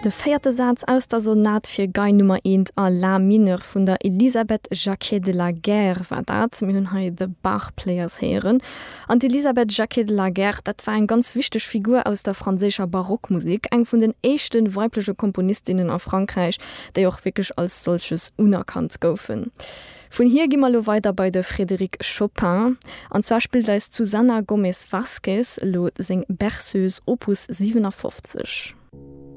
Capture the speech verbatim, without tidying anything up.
De vierte Satz aus der Sonat fir Gei Nummer eins a La Mineur vun der Elisabeth Jacquet de la Guerre war dat mir hunn hai de Bach-Players heeren. An Elisabeth Jacquet de la Guerre, dat war ein ganz wichtig Figur aus der franzécher Barockmusik, eng vun den echten weibliche Komponistinnen a Frankreich, déi auch wirklich als solches unerkannt goufen. Von hier gimmer lo weiter bei de Frédéric Chopin. An zwar spielt als Susanna Gomez Vasquez lo seng Berceuse Opus siebenundfünfzig.